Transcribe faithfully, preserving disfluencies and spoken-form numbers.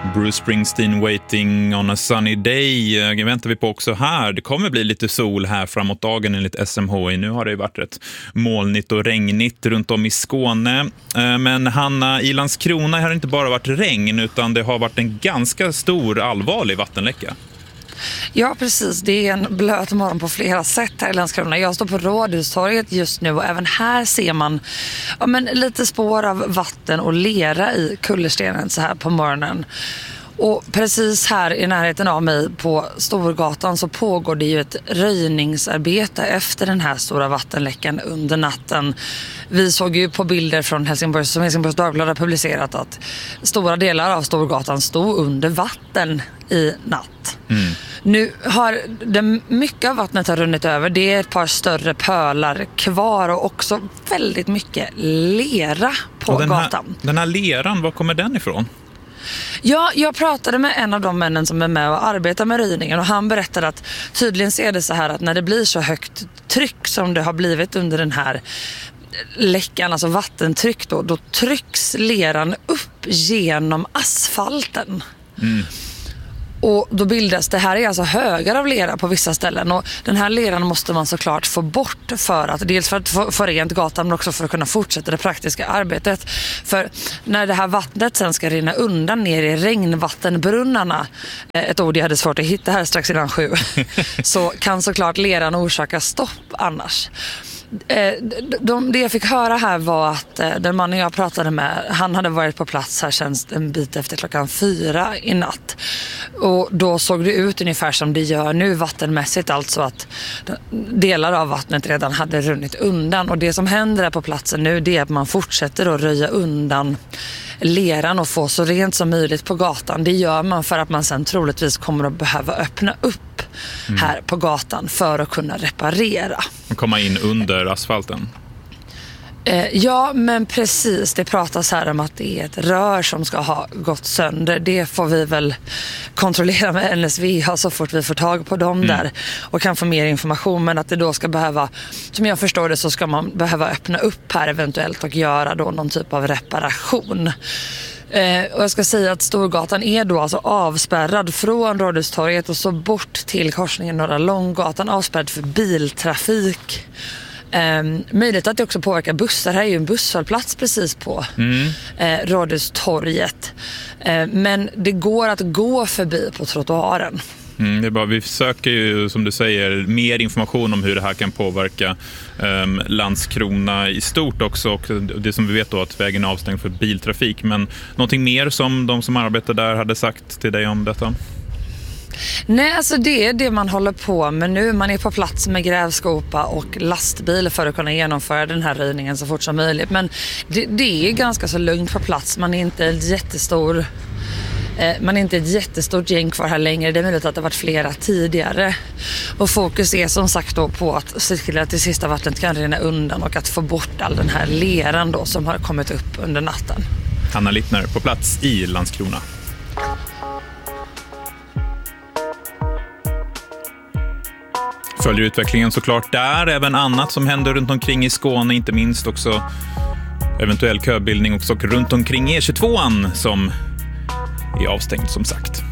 Bruce Springsteen, Waiting on a Sunny Day. Det väntar vi på också här. Det kommer bli lite sol här framåt dagen enligt S M H I. Nu har det ju varit rätt molnigt och regnigt runt om i Skåne. Men Hanna, i Landskrona har det inte bara varit regn utan det har varit en ganska stor allvarlig vattenläcka. Ja, precis. Det är en blöt morgon på flera sätt här i Landskrona. Jag står på Rådhustorget just nu och även här ser man ja, men lite spår av vatten och lera i kullerstenen så här på morgonen. Och precis här i närheten av mig på Storgatan så pågår det ju ett röjningsarbete efter den här stora vattenläckan under natten. Vi såg ju på bilder från Helsingborg som Helsingborgs Dagblad har publicerat att stora delar av Storgatan stod under vatten i natt. Mm. Nu har det, mycket av vattnet har runnit över. Det är ett par större pölar kvar och också väldigt mycket lera på den här, gatan. Den här leran, var kommer den ifrån? Ja, jag pratade med en av de männen som är med och arbetar med röjningen och han berättade att tydligen ser det så här att när det blir så högt tryck som det har blivit under den här läckan, alltså vattentryck då, då trycks leran upp genom asfalten. Mm. Och då bildas, det här är alltså högar av lera på vissa ställen och den här leran måste man såklart få bort för att, dels för att få, få rent gatan men också för att kunna fortsätta det praktiska arbetet. För när det här vattnet sen ska rinna undan ner i regnvattenbrunnarna, ett ord jag hade svårt att hitta här strax innan sju, så kan såklart leran orsaka stopp annars. De, de, det jag fick höra här var att den mannen jag pratade med, han hade varit på plats här sen en bit efter klockan fyra i natt och då såg det ut ungefär som det gör nu vattenmässigt, alltså att delar av vattnet redan hade runnit undan och det som händer här på platsen nu det är att man fortsätter att röja undan leran och få så rent som möjligt på gatan. Det gör man för att man sen troligtvis kommer att behöva öppna upp Mm. här på gatan för att kunna reparera. Komma in under asfalten? Eh, ja, men precis. Det pratas här om att det är ett rör som ska ha gått sönder. Det får vi väl kontrollera med N S V så fort vi får tag på dem mm. där och kan få mer information. Men att det då ska behöva, som jag förstår det, så ska man behöva öppna upp här eventuellt och göra då någon typ av reparation. Eh, och jag ska säga att Storgatan är då alltså avspärrad från Rådhustorget och så bort till korsningen Norra Långgatan, avspärrad för biltrafik. Eh, möjligt att det också påverkar bussar. Här är ju en busshållplats precis på mm. eh, Rådhustorget. Eh, men det går att gå förbi på trottoaren. Mm, det är bara, vi söker ju, som du säger, mer information om hur det här kan påverka um, Landskrona i stort också. Och det som vi vet då att vägen är avstängd för biltrafik. Men någonting mer som de som arbetar där hade sagt till dig om detta? Nej, alltså det är det man håller på med nu. Man är på plats med grävskopa och lastbil för att kunna genomföra den här röjningen så fort som möjligt. Men det, det är ganska så lugnt på plats. Man är inte en jättestor... Man är inte ett jättestort gäng kvar här längre. Det är möjligt att det har varit flera tidigare. Och fokus är som sagt då på att se till att det sista vattnet kan rinna undan och att få bort all den här leran då som har kommit upp under natten. Hanna Littner på plats i Landskrona. Följer utvecklingen såklart där. Även annat som händer runt omkring i Skåne, inte minst också eventuell köbildning också runt omkring E tjugotvåan som är avstängd som sagt.